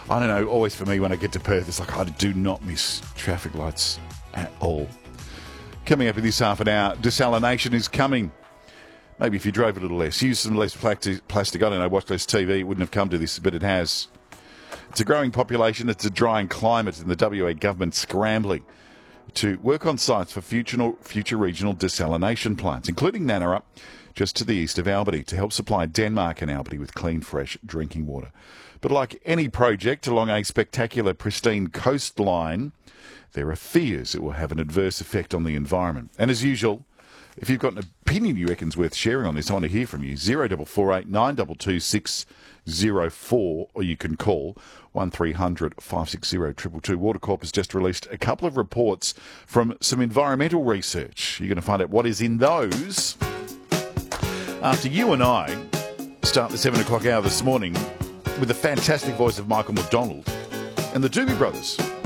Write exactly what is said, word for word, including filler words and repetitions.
I don't know, always for me when I get to Perth, it's like I do not miss traffic lights at all. Coming up in this half an hour, desalination is coming. Maybe if you drove a little less, use some less plastic, plastic. I don't know, watch less T V, it wouldn't have come to this, but it has. It's a growing population, it's a drying climate, and the W A government scrambling to work on sites for future, future regional desalination plants, including Nannerrup, just to the east of Albany, to help supply Denmark and Albany with clean, fresh drinking water. But like any project along a spectacular, pristine coastline, there are fears it will have an adverse effect on the environment. And as usual, if you've got an opinion you reckon's worth sharing on this, I want to hear from you. zero four four eight nine two two six zero four, or you can call one three hundred five six zero two two two. Watercorp has just released a couple of reports from some environmental research. You're going to find out what is in those after you and I start the seven o'clock hour this morning with the fantastic voice of Michael McDonald and the Doobie Brothers.